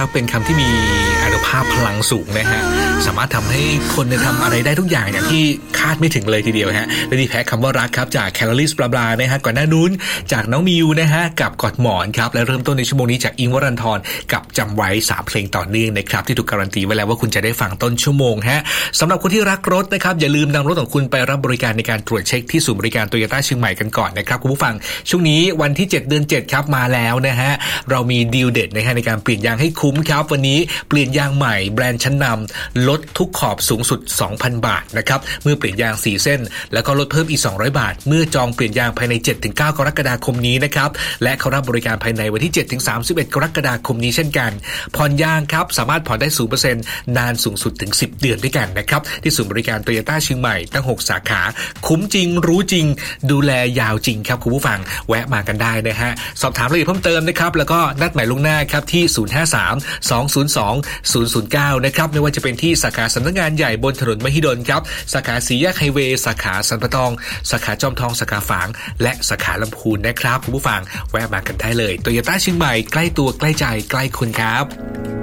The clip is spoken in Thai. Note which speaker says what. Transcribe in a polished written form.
Speaker 1: เป็นคำที่มีอานุภาพพลังสูงนะฮะสามารถทำให้คนทำอะไรได้ทุกอย่างอย่างที่คาดไม่ถึงเลยทีเดียวฮะและที่แพ้คำว่ารักครับจากแคลอรี่บลาบลานะฮะก่อนหน้านู้นจากน้องมิวนะฮะกับกอดหมอนครับและเริ่มต้นในชั่วโมงนี้จากอิงค์วรันธรกับจำไว้3เพลงต่อเนื่องนะครับที่ถูกการันตีไว้แล้วว่าคุณจะได้ฟังต้นชั่วโมงฮะสำหรับคนที่รักรถนะครับอย่าลืมนำรถของคุณไปรับบริการในการตรวจเช็คที่ศูนย์บริการโตโยต้าเชียงใหม่กันก่อนนะครับคุณผู้ฟังช่วงนี้วันที่7เดือน7ครับมาแล้วนะฮะเรามีดีลเด็ดนะฮะในการเปลี่ยนยางให้คุ้มครับวันนี้เปลี่ยนยางใหม่แบรนด์ชั้นนำลดทุกขอบสูงสุด 2,000 บาทนะครับเมื่อเปลี่ยนยาง4เส้นแล้วก็ลดเพิ่มอีก200บาทเมื่อจองเปลี่ยนยางภายใน 7-9 กรกฎาคมนี้นะครับและเขารับบริการภายในวันที่ 7-31 กรกฎาคมนี้เช่นกันผ่อนยางครับสามารถผ่อนได้ 0% นานสูงสุดถึง10เดือนด้วยกันนะครับที่ศูนย์บริการโตโยต้าเชียงใหม่ตั้ง6สาขาคุ้มจริงรู้จริงดูแลยาวจริงครับคุณผู้ฟังแวะมากันได้นะฮะสอบถามรายละเอียดเพิ่มเติมนะครับแล้วก็นัดหมายล่วงหน้าครับที่053-202-009นะครับไม่ว่าจะเป็นที่สาขาสำนักงานใหญ่บนถนนมหิดลครับสาขาสีแยกไฮเวย์สาขาสันปะตองสาขาจอมทองสาขาฝางและสาขาลำพูนนะครับคุณผู้ฟังแวะมากันได้เลยโตโยต้าเชียงใหม่ใกล้ตัวใกล้ใจใกล้คุณครับ